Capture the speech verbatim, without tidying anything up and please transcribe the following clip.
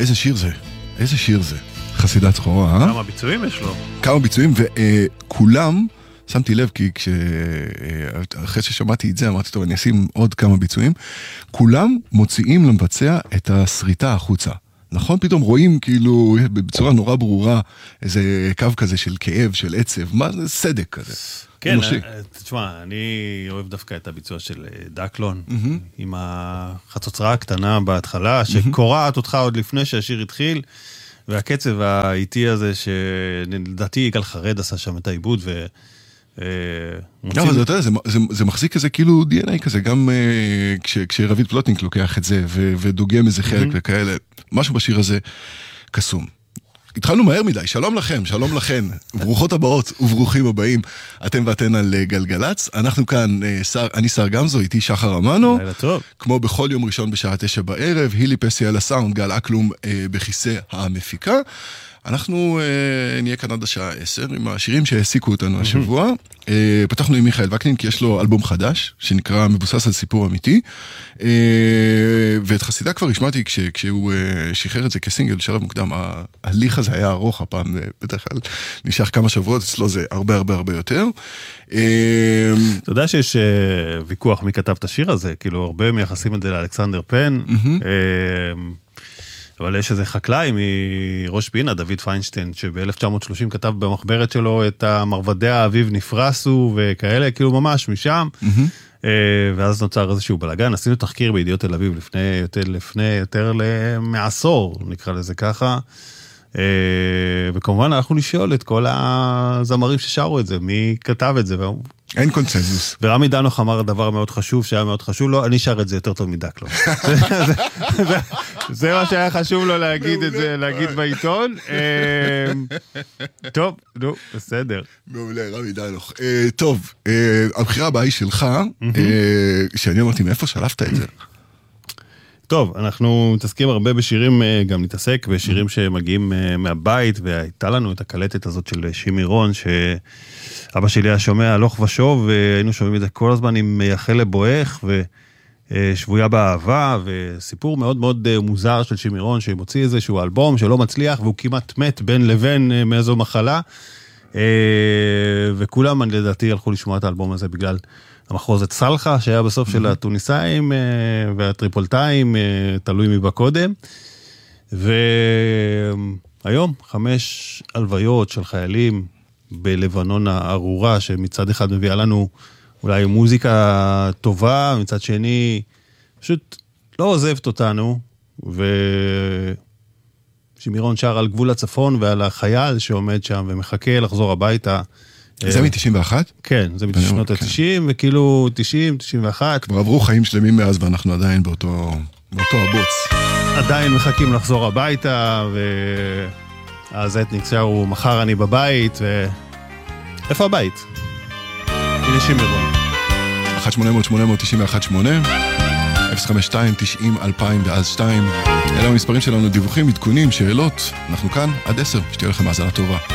איזה שיר זה? איזה שיר זה? חסידת סחורה, אה? כמה ביצועים יש לו? כמה ביצועים, וכולם, שמתי לב, כי אחרי ששמעתי את זה, אמרתי, טוב, אני אשים עוד כמה ביצועים, כולם מוציאים למבצע את הסריטה החוצה. נכון? פתאום רואים כאילו בצורה נורא ברורה איזה קו כזה של כאב, של עצב, מה זה סדק כזה? כן, תשמע, אני אוהב דווקא את הביצוע של דקלון, עם החצוצרה הקטנה בהתחלה, שקורעת אותך עוד לפני שהשיר התחיל, והקצב האיטי הזה, שלדעתי יגאל חרד עשה שם את העיבוד, ו... אבל אתה יודע, זה מחזיק כזה כאילו די אן איי כזה, גם כשרביד פלוטניק לוקח את זה, ודוגם איזה חלק וכאלה, משהו בשיר הזה קסום. התחלנו מהר מדי, שלום לכם, שלום לכן, ברוכות הבאות וברוכים הבאים, אתם ואתן על גלגלץ, אנחנו כאן, אני שר גמזו, איתי שחר אמנו, כמו בכל יום ראשון בשעה תשע בערב, הילי פסי על הסאונד, גל אקלום בכיסא המפיקה, אנחנו אה, נהיה כאן עד השעה עשר עם השירים שהעסיקו אותנו השבוע. אה, פתחנו עם מיכאל וקנין כי יש לו אלבום חדש שנקרא מבוסס על סיפור אמיתי. אה, ואת חסידה כבר השמעתי כש, כשהוא אה, שחרר את זה כסינגל שלב מוקדם. ההליך הזה היה ארוך הפעם, בדרך כלל נשאר כמה שבועות, אצלו זה הרבה הרבה הרבה יותר. אתה יודע שיש ויכוח מי כתב את השיר הזה, כאילו הרבה מייחסים את זה לאלכסנדר פן. אבל יש איזה חקלאי מראש פינה, דוד פיינשטיין, שב-אלף תשע מאות שלושים כתב במחברת שלו את המרבדי האביב נפרסו וכאלה, כאילו ממש משם, ואז נוצר איזשהו בלגן. עשינו תחקיר בידיעות תל אביב לפני יותר, לפני יותר מעשור, נקרא לזה ככה, וכמובן אנחנו לשאול את כל הזמרים ששרו את זה, מי כתב את זה, אין קונצנזוס. ורמי דנוך אמר דבר מאוד חשוב, שהיה מאוד חשוב לו, אני שר את זה יותר טוב מדקלון. זה מה שהיה חשוב לו להגיד את זה, להגיד בעיתון. טוב, נו, בסדר. מעולה, רמי דנוך. טוב, הבחירה הבאה היא שלך, שאני אמרתי, מאיפה שלפת את זה? טוב, אנחנו מתעסקים הרבה בשירים, גם נתעסק בשירים שמגיעים מהבית, והייתה לנו את הקלטת הזאת של שימירון, שאבא שלי היה שומע הלוך ושוב, והיינו שומעים את זה כל הזמן עם מייחל לבואך, ושבויה באהבה, וסיפור מאוד מאוד מוזר של שימירון, שמוציא איזשהו אלבום שלא מצליח, והוא כמעט מת בין לבין מאיזו מחלה, וכולם, אני לדעתי, הלכו לשמוע את האלבום הזה בגלל המחרוזת סלחה, שהיה בסוף של הטוניסאים והטריפולטאים, תלוי מבא קודם. והיום חמש הלוויות של חיילים בלבנון הארורה, שמצד אחד מביאה לנו אולי מוזיקה טובה, מצד שני פשוט לא עוזבת אותנו, ושמירון שר על גבול הצפון ועל החייל שעומד שם ומחכה לחזור הביתה. זה מ-תשעים ואחת? כן, זה משנות ה-תשעים, וכאילו תשעים, תשעים ואחת. כבר עברו חיים שלמים מאז, ואנחנו עדיין באותו, באותו הבוץ. עדיין מחכים לחזור הביתה, ואז אתניק שרו, מחר אני בבית, ו... איפה הבית? הנה שימירון. אחת שמונה אפס אפס שמונה תשע אחת שמונה, אפס חמש שתיים תשעים אלפיים ואז שתיים. אלה המספרים שלנו, דיווחים, עדכונים, שאלות. אנחנו כאן עד עשר, שתהיה לכם האזנה טובה.